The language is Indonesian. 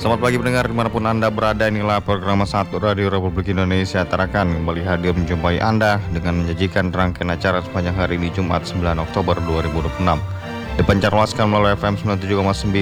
Selamat pagi pendengar dimanapun Anda berada. Inilah program 1 Radio Republik Indonesia Tarakan kembali hadir menjumpai Anda dengan menyajikan rangkaian acara sepanjang hari ini Jumat 9 Oktober 2026. Dipancarluaskan melalui FM 97,9